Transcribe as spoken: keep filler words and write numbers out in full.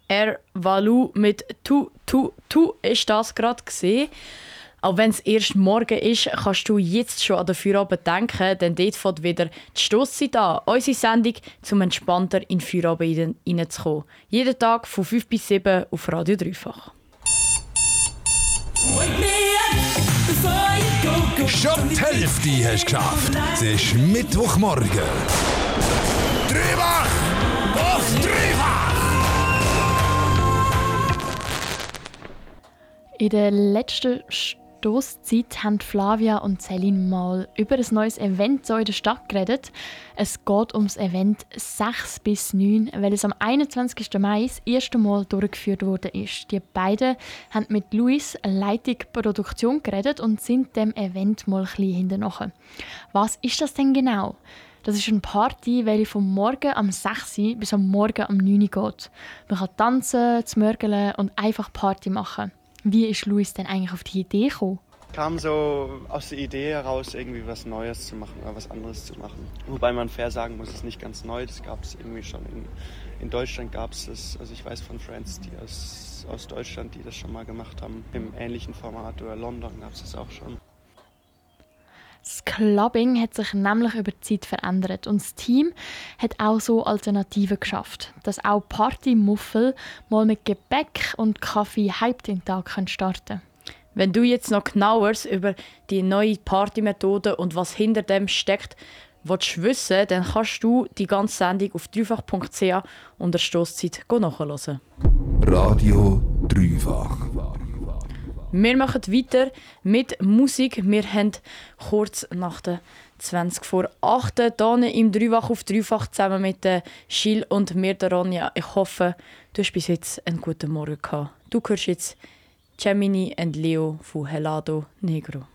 Air Valou mit «Tu, tu, tu» ist das gerade gesehen. Auch wenn es erst morgen ist, kannst du jetzt schon an den Feierabend denken, denn dort fängt wieder die Stosszeit an. Unsere Sendung, um entspannter in den Feierabend hineinzukommen. Jeden Tag von fünf bis sieben auf Radio Dreifach. Schon die Hälfte hast du geschafft. Es ist Mittwochmorgen. Dreifach auf Dreifach! In der letzten Stosszeit haben Flavia und Celine mal über ein neues Event so in der Stadt geredet. Es geht um das Event sechs bis neun, weil es am einundzwanzigsten Mai das erste Mal durchgeführt wurde. Die beiden haben mit Luis Leitung Produktion geredet und sind dem Event mal ein bisschen hinterher. Was ist das denn genau? Das ist eine Party, welche vom Morgen am sechs Uhr bis am Morgen am neun Uhr geht. Man kann tanzen, zmörgeln und einfach Party machen. Wie ist Luis denn eigentlich auf die Idee gekommen? Kam so aus der Idee heraus, irgendwie was Neues zu machen oder was anderes zu machen. Wobei man fair sagen muss, es ist nicht ganz neu. Das gab es irgendwie schon in, in Deutschland gab es das. Also ich weiß von Friends, die aus, aus Deutschland, die das schon mal gemacht haben. Im ähnlichen Format, oder London gab es das auch schon. Das Clubbing hat sich nämlich über die Zeit verändert und das Team hat auch so Alternativen geschafft, dass auch Partymuffel mal mit Gebäck und Kaffee halb den Tag starten können. Wenn du jetzt noch genaueres über die neue Partymethode und was hinter dem steckt, willst wissen, dann kannst du die ganze Sendung auf dreifach punkt c h unter Stosszeit nachhören. Radio Dreifach. Wir machen weiter mit Musik. Wir haben kurz nach der zwanzig vor acht hier im Dreifach auf Dreifach zusammen mit Gilles und mir, der Ronja. Ich hoffe, du hast bis jetzt einen guten Morgen gehabt. Du hörst jetzt Gemini und Leo von Helado Negro.